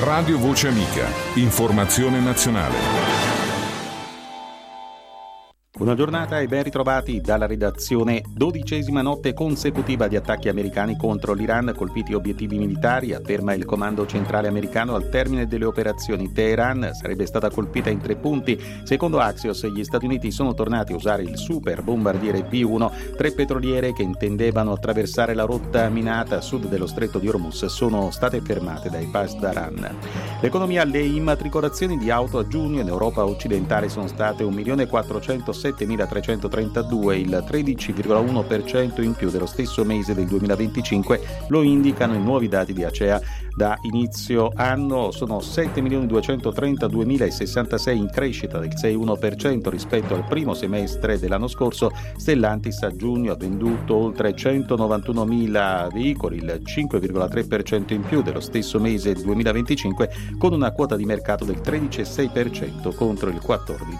Radio Voce Amica. Informazione nazionale. Buona giornata e ben ritrovati dalla redazione. 12ª notte consecutiva di attacchi americani contro l'Iran, colpiti obiettivi militari, afferma il comando centrale americano al termine delle operazioni. Teheran sarebbe stata colpita in 3 punti. Secondo Axios, gli Stati Uniti sono tornati a usare il super bombardiere B-1. 3 petroliere che intendevano attraversare la rotta minata a sud dello stretto di Hormuz sono state fermate dai Pasdaran. L'economia, le immatricolazioni di auto a giugno in Europa occidentale sono state 1.407.332, il 13,1% in più dello stesso mese del 2025, lo indicano i nuovi dati di Acea. Da inizio anno sono 7.232.066, in crescita del 6,1% rispetto al primo semestre dell'anno scorso. Stellantis a giugno ha venduto oltre 191.000 veicoli, il 5,3% in più dello stesso mese del 2025, con una quota di mercato del 13,6% contro il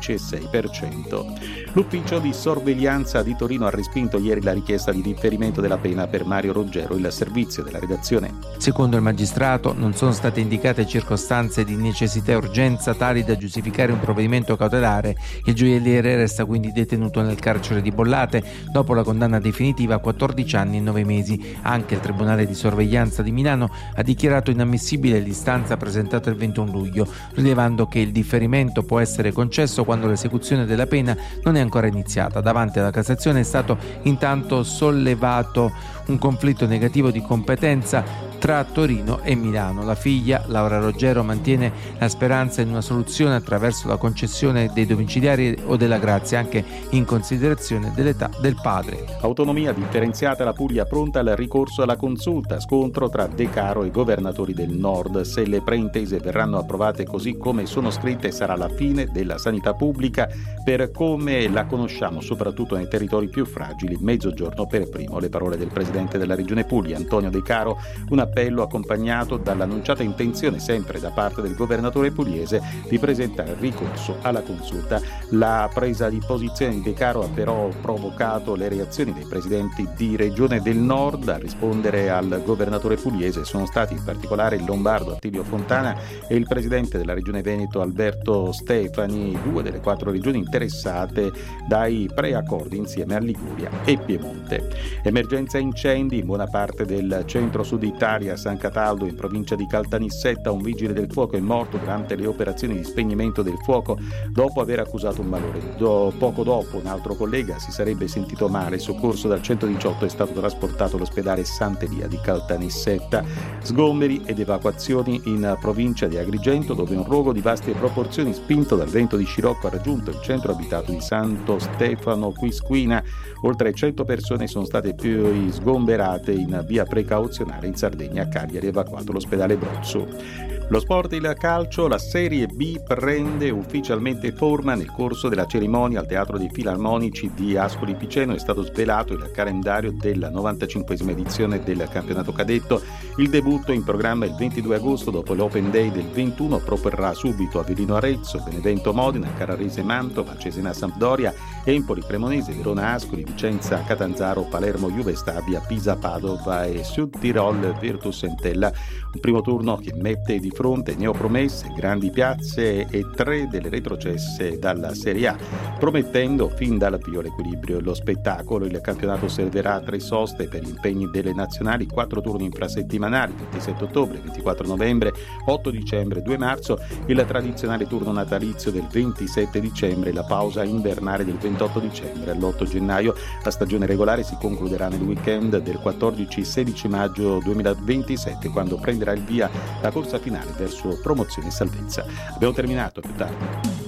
14,6%. L'ufficio di sorveglianza di Torino ha respinto ieri la richiesta di differimento della pena per Mario Roggero. Il servizio della redazione. Secondo il magistrato non sono state indicate circostanze di necessità e urgenza tali da giustificare un provvedimento cautelare. Il gioielliere resta quindi detenuto nel carcere di Bollate dopo la condanna definitiva a 14 anni e 9 mesi. Anche il Tribunale di sorveglianza di Milano ha dichiarato inammissibile l'istanza presentata il 21 luglio, rilevando che il differimento può essere concesso quando l'esecuzione della pena non è ancora iniziata. Davanti alla Cassazione è stato intanto sollevato un conflitto negativo di competenza tra Torino e Milano. La figlia, Laura Roggero, mantiene la speranza in una soluzione attraverso la concessione dei domiciliari o della grazia, anche in considerazione dell'età del padre. Autonomia differenziata, la Puglia pronta al ricorso alla consulta. Scontro tra De Caro e governatori del Nord. Se le preintese verranno approvate così come sono scritte, sarà la fine della sanità pubblica per come la conosciamo, soprattutto nei territori più fragili, Mezzogiorno per primo. Le parole del presidente della Regione Puglia, Antonio De Caro, un appello accompagnato dall'annunciata intenzione, sempre da parte del governatore pugliese, di presentare ricorso alla consulta. La presa di posizione di De Caro ha però provocato le reazioni dei presidenti di Regione del Nord. A rispondere al governatore pugliese sono stati in particolare il lombardo Attilio Fontana e il presidente della Regione Veneto Alberto Stefani, 2 delle 4 regioni interessate dai preaccordi insieme a Liguria e Piemonte. Emergenza incendi in buona parte del centro-sud Italia. A San Cataldo, in provincia di Caltanissetta, un vigile del fuoco è morto durante le operazioni di spegnimento del fuoco dopo aver accusato un malore. Poco dopo un altro collega si sarebbe sentito male. Soccorso dal 118 è stato trasportato all'ospedale Sant'Elia di Caltanissetta. Sgomberi ed evacuazioni in provincia di Agrigento, dove un rogo di vaste proporzioni spinto dal vento di scirocco ha raggiunto il centro abitato di Santo Stefano Quisquina. Oltre 100 persone sono state più sgomberate in via precauzionale in Sardegna. A Cagliari è evacuato l'ospedale Brozzo. Lo sport, il calcio, la Serie B prende ufficialmente forma. Nel corso della cerimonia al Teatro dei Filarmonici di Ascoli Piceno è stato svelato il calendario della 95esima edizione del campionato cadetto. Il debutto in programma il 22 agosto, dopo l'Open Day del 21, proporrà subito Avellino Arezzo, Benevento Modena, Carrarese Mantova, Cesena Sampdoria, Empoli Cremonese, Verona Ascoli, Vicenza Catanzaro, Palermo Juve Stabia, Pisa Padova e Sud Tirol Virtus Entella. Un primo turno che mette di fronte neopromesse, grandi piazze e 3 delle retrocesse dalla Serie A, promettendo fin dall'avvio l'equilibrio e lo spettacolo. Il campionato servirà 3 soste per gli impegni delle nazionali, 4 turni infrasettimanali, 27 ottobre, 24 novembre, 8 dicembre, 2 marzo, il tradizionale turno natalizio del 27 dicembre e la pausa invernale del 28 dicembre all'8 gennaio. La stagione regolare si concluderà nel weekend del 14-16 maggio 2027, quando prenderà il via la corsa finale verso promozione e salvezza. Abbiamo terminato, più tardi.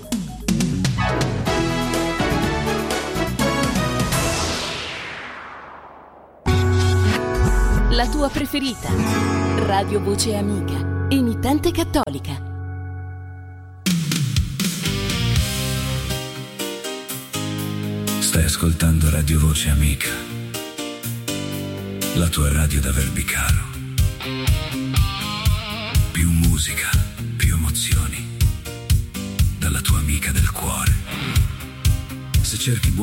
La tua preferita. Radio Voce Amica. Emittente cattolica. Stai ascoltando Radio Voce Amica. La tua radio da Verbicaro. Più musica, più emozioni, dalla tua amica del cuore. Se cerchi